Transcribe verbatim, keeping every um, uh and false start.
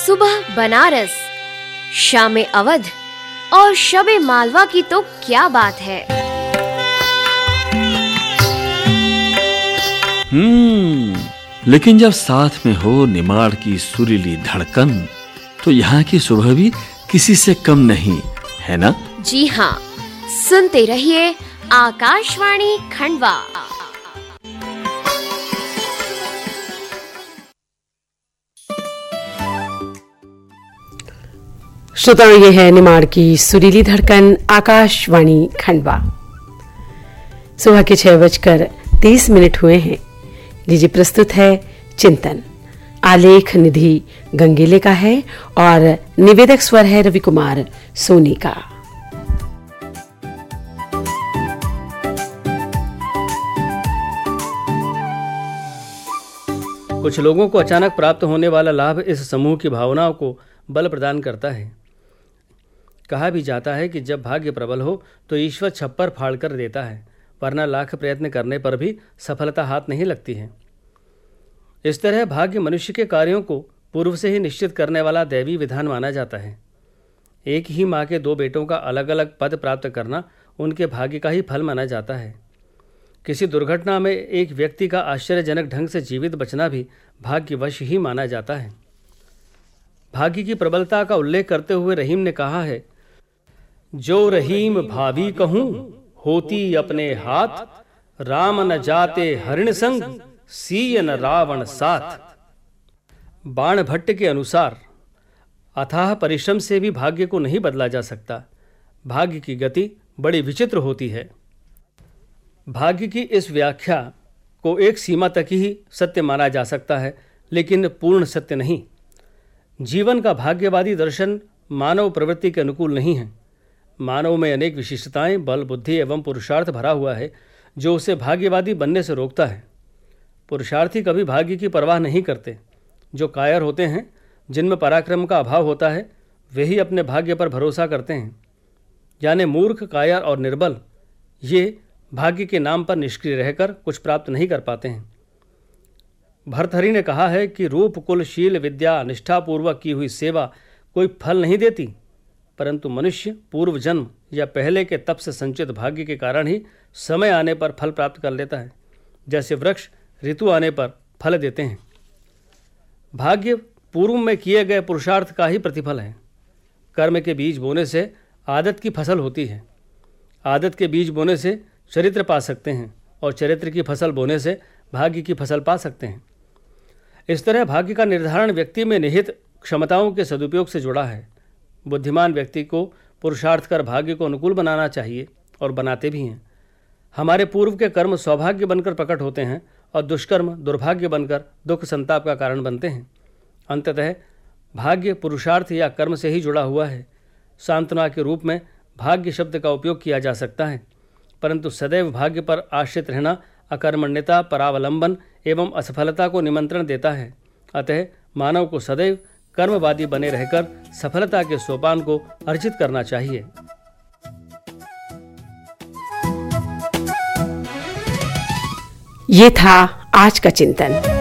सुबह बनारस, शाम अवध और शबे मालवा की तो क्या बात है। हम्म लेकिन जब साथ में हो निमाड़ की सुरीली धड़कन, तो यहाँ की सुबह भी किसी से कम नहीं है ना? जी हाँ, सुनते रहिए आकाशवाणी खंडवा। श्रोताओं, ये है निमाड़ की सुरीली धड़कन आकाशवाणी खंडवा। सुबह के छह बजकर तीस मिनट हुए हैं। लीजिए प्रस्तुत है चिंतन। आलेख निधि गंगेले का है और निवेदक स्वर है रवि कुमार सोनी का। कुछ लोगों को अचानक प्राप्त होने वाला लाभ इस समूह की भावनाओं को बल प्रदान करता है। कहा भी जाता है कि जब भाग्य प्रबल हो तो ईश्वर छप्पर फाड़ कर देता है, वरना लाख प्रयत्न करने पर भी सफलता हाथ नहीं लगती है। इस तरह भाग्य मनुष्य के कार्यों को पूर्व से ही निश्चित करने वाला दैवी विधान माना जाता है। एक ही माँ के दो बेटों का अलग अलग पद प्राप्त करना उनके भाग्य का ही फल माना जाता है। किसी दुर्घटना में एक व्यक्ति का आश्चर्यजनक ढंग से जीवित बचना भी भाग्यवश ही माना जाता है। भाग्य की प्रबलता का उल्लेख करते हुए रहीम ने कहा है, जो रहीम भावी कहूं होती अपने हाथ, राम न जाते हरिण संग, सीय न रावण साथ। बाण भट्ट के अनुसार अथाह परिश्रम से भी भाग्य को नहीं बदला जा सकता। भाग्य की गति बड़ी विचित्र होती है। भाग्य की इस व्याख्या को एक सीमा तक ही सत्य माना जा सकता है, लेकिन पूर्ण सत्य नहीं। जीवन का भाग्यवादी दर्शन मानव प्रवृत्ति के अनुकूल नहीं है। मानव में अनेक विशिष्टताएं, बल, बुद्धि एवं पुरुषार्थ भरा हुआ है, जो उसे भाग्यवादी बनने से रोकता है। पुरुषार्थी कभी भाग्य की परवाह नहीं करते। जो कायर होते हैं, जिनमें पराक्रम का अभाव होता है, वे ही अपने भाग्य पर भरोसा करते हैं। यानी मूर्ख, कायर और निर्बल ये भाग्य के नाम पर निष्क्रिय रहकर कुछ प्राप्त नहीं कर पाते हैं। भर्तहरि ने कहा है कि रूप, कुल, शील, विद्या, निष्ठापूर्वक की हुई सेवा कोई फल नहीं देती, परंतु मनुष्य पूर्व जन्म या पहले के तप से संचित भाग्य के कारण ही समय आने पर फल प्राप्त कर लेता है। जैसे वृक्ष ऋतु आने पर फल देते हैं। भाग्य पूर्व में किए गए पुरुषार्थ का ही प्रतिफल है। कर्म के बीज बोने से आदत की फसल होती है। आदत के बीज बोने से चरित्र पा सकते हैं और चरित्र की फसल बोने से भाग्य की फसल पा सकते हैं। इस तरह भाग्य का निर्धारण व्यक्ति में निहित क्षमताओं के सदुपयोग से जुड़ा है। बुद्धिमान व्यक्ति को पुरुषार्थ कर भाग्य को अनुकूल बनाना चाहिए और बनाते भी हैं। हमारे पूर्व के कर्म सौभाग्य बनकर प्रकट होते हैं और दुष्कर्म दुर्भाग्य बनकर दुख संताप का कारण बनते हैं। अंततः भाग्य पुरुषार्थ या कर्म से ही जुड़ा हुआ है। सांत्वना के रूप में भाग्य शब्द का उपयोग किया जा सकता है, परंतु सदैव भाग्य पर आश्रित रहना अकर्मण्यता, परावलंबन एवं असफलता को निमंत्रण देता है। अतः मानव को सदैव कर्मवादी बने रहकर सफलता के सोपान को अर्जित करना चाहिए। ये था आज का चिंतन।